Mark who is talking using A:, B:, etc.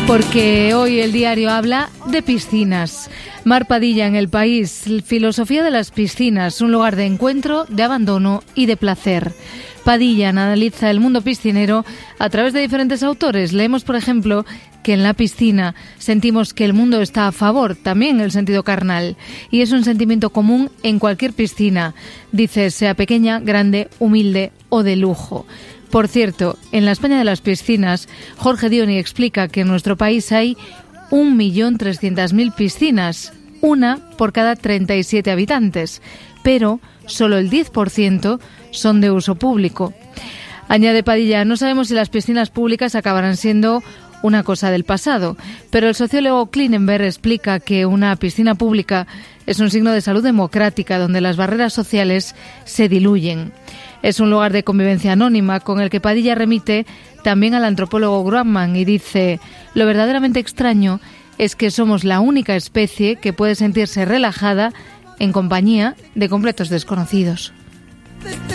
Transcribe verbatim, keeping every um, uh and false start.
A: Porque hoy el diario habla de piscinas. Mar Padilla en El País, filosofía de las piscinas, un lugar de encuentro, de abandono y de placer. Padilla analiza el mundo piscinero a través de diferentes autores. Leemos, por ejemplo, que en la piscina sentimos que el mundo está a favor, también el sentido carnal, y es un sentimiento común en cualquier piscina. Dice, sea pequeña, grande, humilde o de lujo. Por cierto, en la España de las piscinas, Jorge Dioni explica que en nuestro país hay un millón trescientas mil piscinas, una por cada treinta y siete habitantes, pero solo el diez por ciento son de uso público. Añade Padilla, no sabemos si las piscinas públicas acabarán siendo una cosa del pasado, pero el sociólogo Klinenberg explica que una piscina pública es un signo de salud democrática donde las barreras sociales se diluyen. Es un lugar de convivencia anónima con el que Padilla remite también al antropólogo Grumman y dice, lo verdaderamente extraño es que somos la única especie que puede sentirse relajada en compañía de completos desconocidos.